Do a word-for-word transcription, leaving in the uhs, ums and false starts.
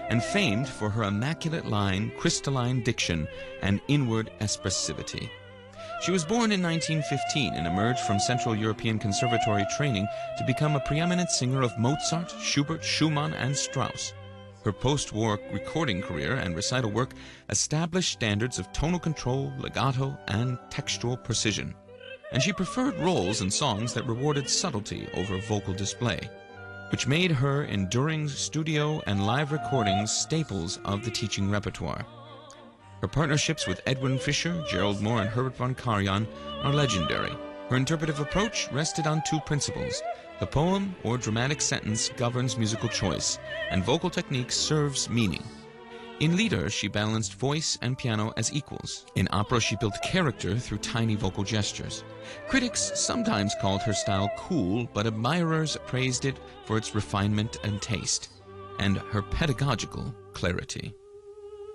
and famed for her immaculate line, crystalline diction, and inward expressivity. She was born in nineteen fifteen and emerged from Central European Conservatory training to become a preeminent singer of Mozart, Schubert, Schumann, and Strauss. Her post-war recording career and recital work established standards of tonal control, legato, and textual precision, and she preferred roles in songs that rewarded subtlety over vocal display, which made her enduring studio and live recordings staples of the teaching repertoire. Her partnerships with Edwin Fischer, Gerald Moore, and Herbert von Karajan are legendary. Her interpretive approach rested on two principles. The poem or dramatic sentence governs musical choice, and vocal technique serves meaning. In Lieder, she balanced voice and piano as equals. In opera, she built character through tiny vocal gestures. Critics sometimes called her style cool, but admirers praised it for its refinement and taste, and her pedagogical clarity.